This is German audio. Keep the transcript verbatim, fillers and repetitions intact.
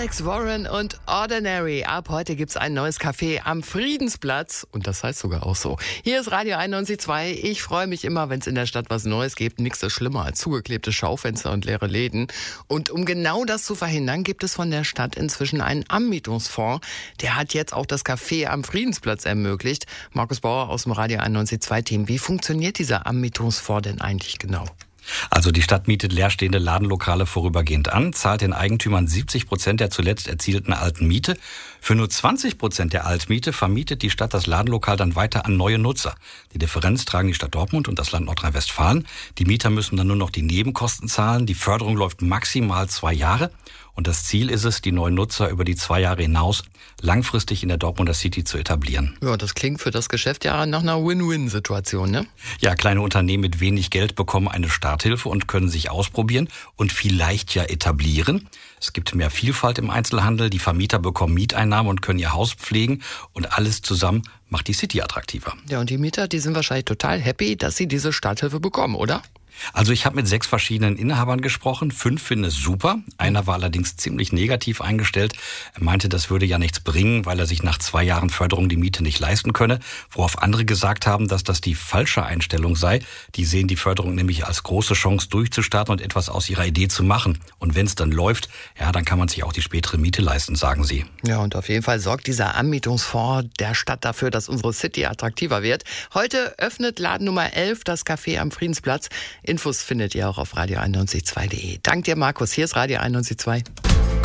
Alex Warren und Ordinary. Ab heute gibt's ein neues Café am Friedensplatz. Und das heißt sogar auch so. Hier ist Radio einundneunzig Komma zwei. Ich freue mich immer, wenn es in der Stadt was Neues gibt. Nichts ist schlimmer als zugeklebte Schaufenster und leere Läden. Und um genau das zu verhindern, gibt es von der Stadt inzwischen einen Anmietungsfonds. Der hat jetzt auch das Café am Friedensplatz ermöglicht. Markus Bauer aus dem Radio einundneunzig Komma zwei Team. Wie funktioniert dieser Anmietungsfonds denn eigentlich genau? Also die Stadt mietet leerstehende Ladenlokale vorübergehend an, zahlt den Eigentümern siebzig Prozent der zuletzt erzielten alten Miete. Für nur zwanzig Prozent der Altmiete vermietet die Stadt das Ladenlokal dann weiter an neue Nutzer. Die Differenz tragen die Stadt Dortmund und das Land Nordrhein-Westfalen. Die Mieter müssen dann nur noch die Nebenkosten zahlen. Die Förderung läuft maximal zwei Jahre. Und das Ziel ist es, die neuen Nutzer über die zwei Jahre hinaus langfristig in der Dortmunder City zu etablieren. Ja, das klingt für das Geschäft ja nach einer Win-Win-Situation, ne? Ja, kleine Unternehmen mit wenig Geld bekommen eine Starthilfe und können sich ausprobieren und vielleicht ja etablieren. Es gibt mehr Vielfalt im Einzelhandel, die Vermieter bekommen Mieteinnahmen und können ihr Haus pflegen und alles zusammen macht die City attraktiver. Ja, und die Mieter, die sind wahrscheinlich total happy, dass sie diese Starthilfe bekommen, oder? Also ich habe mit sechs verschiedenen Inhabern gesprochen, fünf finden es super. Einer war allerdings ziemlich negativ eingestellt. Er meinte, das würde ja nichts bringen, weil er sich nach zwei Jahren Förderung die Miete nicht leisten könne. Worauf andere gesagt haben, dass das die falsche Einstellung sei. Die sehen die Förderung nämlich als große Chance durchzustarten und etwas aus ihrer Idee zu machen. Und wenn es dann läuft, ja, dann kann man sich auch die spätere Miete leisten, sagen sie. Ja, und auf jeden Fall sorgt dieser Anmietungsfonds der Stadt dafür, dass unsere City attraktiver wird. Heute öffnet Laden Nummer elf das Café Am Friedensplatz. Infos findet ihr auch auf radio einundneunzig Komma zwei punkt de. Dank dir, Markus. Hier ist Radio einundneunzig Komma zwei.